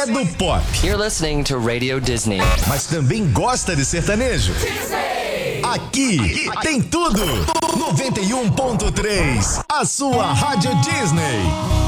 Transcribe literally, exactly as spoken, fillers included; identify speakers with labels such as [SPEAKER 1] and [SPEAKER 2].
[SPEAKER 1] é do pop.
[SPEAKER 2] You're listening to Radio Disney.
[SPEAKER 1] Mas também gosta de sertanejo. Disney. Aqui tem tudo. noventa e um ponto três, a sua Rádio Disney.